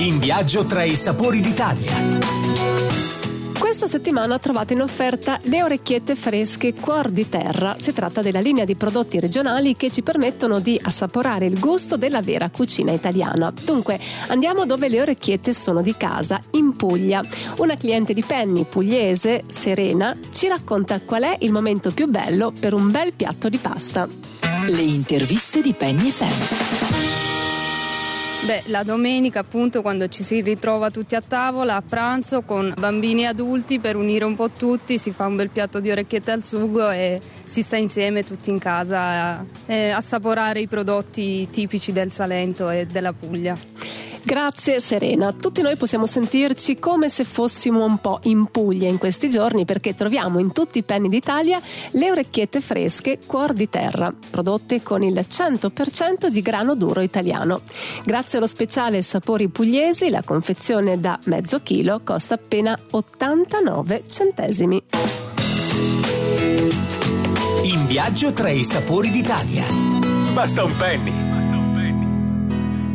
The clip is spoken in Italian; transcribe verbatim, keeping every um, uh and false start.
In viaggio tra i sapori d'Italia. Questa settimana trovate in offerta le orecchiette fresche Cuor di Terra. Si tratta della linea di prodotti regionali che ci permettono di assaporare il gusto della vera cucina italiana. Dunque, andiamo dove le orecchiette sono di casa, in Puglia. Una cliente di Penny, pugliese, Serena, ci racconta qual è il momento più bello per un bel piatto di pasta. Le interviste di Penny F M. Beh, la domenica appunto, quando ci si ritrova tutti a tavola a pranzo con bambini e adulti, per unire un po' tutti si fa un bel piatto di orecchiette al sugo e si sta insieme tutti in casa a eh, assaporare i prodotti tipici del Salento e della Puglia. Grazie Serena, tutti noi possiamo sentirci come se fossimo un po' in Puglia in questi giorni, perché troviamo in tutti i Penny d'Italia le orecchiette fresche Cuor di Terra, prodotte con il cento per cento di grano duro italiano. Grazie allo speciale Sapori Pugliesi, la confezione da mezzo chilo costa appena ottantanove centesimi. In viaggio tra i sapori d'Italia. Basta un penny.